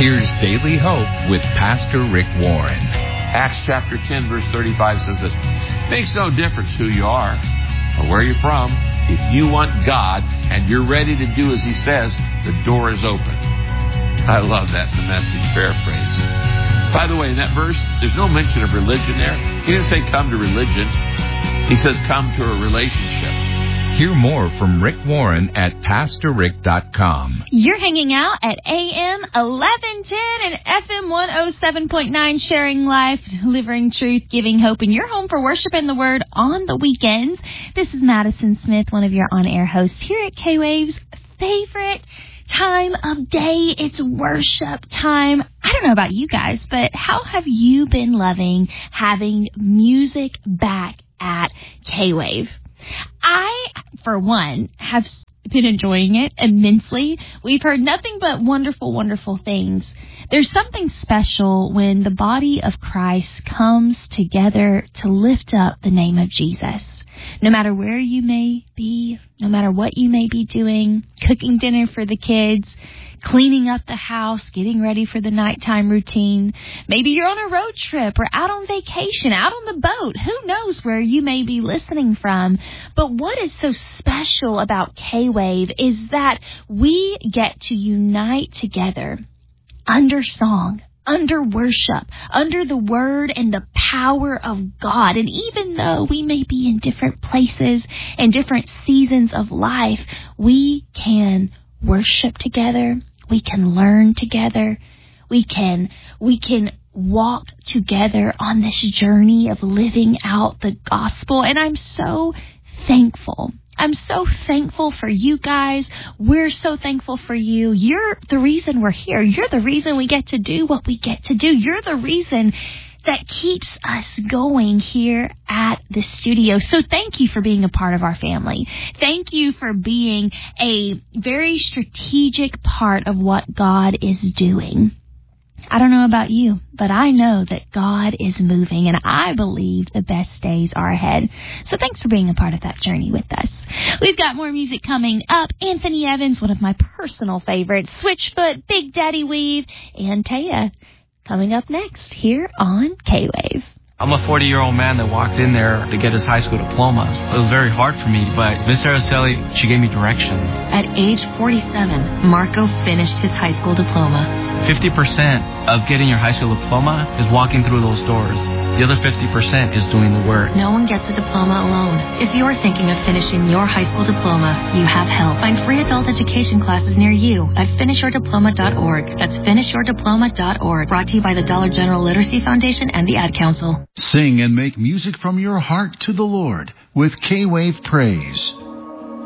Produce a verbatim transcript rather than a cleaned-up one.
Here's Daily Hope with Pastor Rick Warren. Acts chapter ten, verse thirty-five says this: makes no difference who you are or where you're from. If you want God and you're ready to do as He says, the door is open. I love that in the Message paraphrase. By the way, in that verse, there's no mention of religion there. He didn't say come to religion. He says come to a relationship. Hear more from Rick Warren at pastor rick dot com. You're hanging out at A M eleven ten and F M one oh seven point nine, sharing life, delivering truth, giving hope, and you're home for worship and the Word on the weekends. This is Madison Smith, one of your on-air hosts here at K-Wave's favorite time of day. It's worship time. I don't know about you guys, but how have you been loving having music back at K-Wave? I, for one, have been enjoying it immensely. We've heard nothing but wonderful, wonderful things. There's something special when the body of Christ comes together to lift up the name of Jesus. No matter where you may be, no matter what you may be doing, cooking dinner for the kids, cleaning up the house, getting ready for the nighttime routine. Maybe you're on a road trip or out on vacation, out on the boat. Who knows where you may be listening from? But what is so special about K-Wave is that we get to unite together under song, under worship, under the Word and the power of God. And even though we may be in different places and different seasons of life, we can worship together. We can learn together. We can, we can walk together on this journey of living out the gospel. And I'm so thankful. I'm so thankful for you guys. We're so thankful for you. You're the reason we're here. You're the reason we get to do what we get to do. You're the reason that keeps us going here at the studio. So thank you for being a part of our family. Thank you for being a very strategic part of what God is doing. I don't know about you, but I know that God is moving, and I believe the best days are ahead. So thanks for being a part of that journey with us. We've got more music coming up. Anthony Evans, one of my personal favorites, Switchfoot, Big Daddy Weave, and Taya. Coming up next here on K-Wave. I'm a forty-year-old man that walked in there to get his high school diploma. It was very hard for me, but Miss Araceli, she gave me direction. At age forty-seven, Marco finished his high school diploma. fifty percent of getting your high school diploma is walking through those doors. The other fifty percent is doing the work. No one gets a diploma alone. If you're thinking of finishing your high school diploma, you have help. Find free adult education classes near you at finish your diploma dot org. That's finish your diploma dot org. Brought to you by the Dollar General Literacy Foundation and the Ad Council. Sing and make music from your heart to the Lord with K-Wave Praise.